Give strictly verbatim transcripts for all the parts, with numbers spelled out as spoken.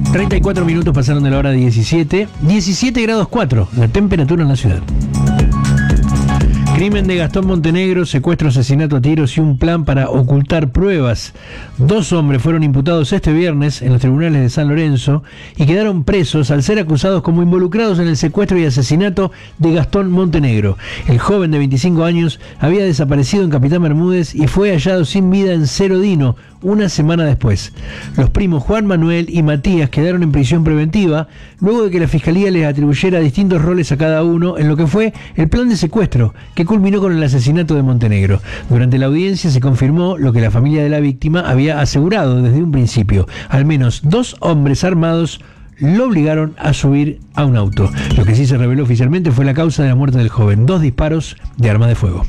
treinta y cuatro minutos pasaron de la hora diecisiete. diecisiete grados cuatro, la temperatura en la ciudad. Crimen de Gastón Montenegro, secuestro, asesinato a tiros y un plan para ocultar pruebas. Dos hombres fueron imputados este viernes en los tribunales de San Lorenzo y quedaron presos al ser acusados como involucrados en el secuestro y asesinato de Gastón Montenegro. El joven de veinticinco años había desaparecido en Capitán Bermúdez y fue hallado sin vida en Cerro Dino una semana después. Los primos Juan Manuel y Matías quedaron en prisión preventiva luego de que la Fiscalía les atribuyera distintos roles a cada uno en lo que fue el plan de secuestro que culminó con el asesinato de Montenegro. Durante la audiencia se confirmó lo que la familia de la víctima había asegurado desde un principio. Al menos dos hombres armados lo obligaron a subir a un auto. Lo que sí se reveló oficialmente fue la causa de la muerte del joven: dos disparos de arma de fuego.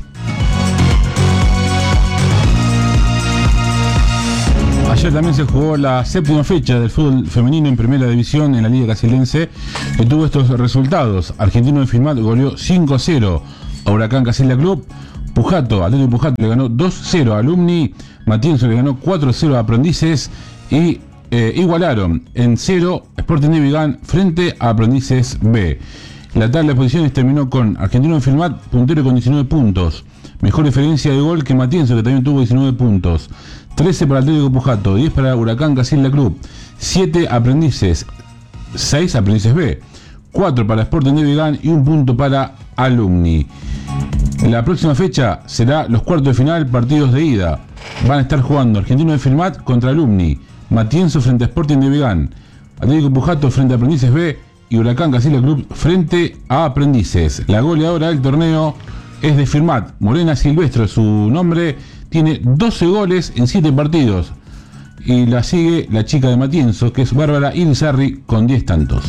Ayer también se jugó la séptima fecha del fútbol femenino en primera división en la Liga Casilense, que tuvo estos resultados. Argentino de Filmat goleó cinco a cero a Huracán Casilda Club. Pujato, Atlético Pujato le ganó dos cero a Alumni. Matienzo le ganó cuatro cero a Aprendices y eh, igualaron en cero Sporting de Vigán frente a Aprendices B. La tabla de posiciones terminó con Argentino de Filmat puntero con diecinueve puntos. Mejor diferencia de gol que Matienzo, que también tuvo diecinueve puntos. trece para Atlético Pujato, diez para Huracán Casilda Club, siete Aprendices, seis Aprendices B, cuatro para Sporting de Vigán y un punto para Alumni. La próxima fecha será los cuartos de final, partidos de ida. Van a estar jugando Argentino de Filmat contra Alumni, Matienzo frente a Sporting de Vigán, Atlético Pujato frente a Aprendices B y Huracán Casilda Club frente a Aprendices. La goleadora del torneo es de Filmat, Morena Silvestre, su nombre. Tiene doce goles en siete partidos. Y la sigue la chica de Matienzo, que es Bárbara Irizarry, con diez tantos.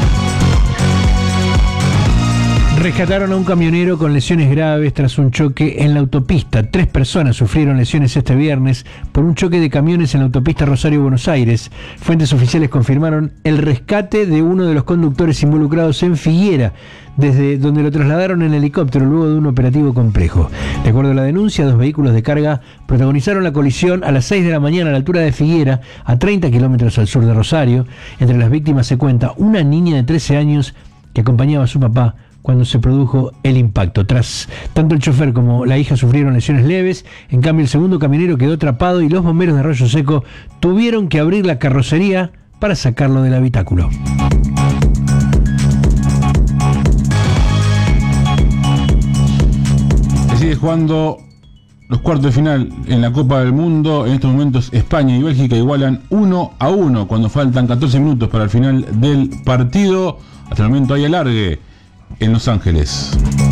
Rescataron a un camionero con lesiones graves tras un choque en la autopista. Tres personas sufrieron lesiones este viernes por un choque de camiones en la autopista Rosario-Buenos Aires. Fuentes oficiales confirmaron el rescate de uno de los conductores involucrados en Figuera, desde donde lo trasladaron en helicóptero luego de un operativo complejo. De acuerdo a la denuncia, dos vehículos de carga protagonizaron la colisión a las seis de la mañana a la altura de Figuera, a treinta kilómetros al sur de Rosario. Entre las víctimas se cuenta una niña de trece años que acompañaba a su papá cuando se produjo el impacto. Tras tanto el chofer como la hija sufrieron lesiones leves, en cambio el segundo camionero quedó atrapado y los bomberos de Arroyo Seco tuvieron que abrir la carrocería para sacarlo del habitáculo. Sigue jugando los cuartos de final en la Copa del Mundo. En estos momentos España y Bélgica igualan uno a uno cuando faltan catorce minutos para el final del partido. Hasta el momento hay alargue en Los Ángeles.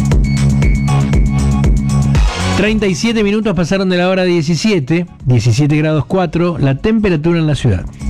treinta y siete minutos pasaron de la hora diecisiete, diecisiete grados cuatro, la temperatura en la ciudad.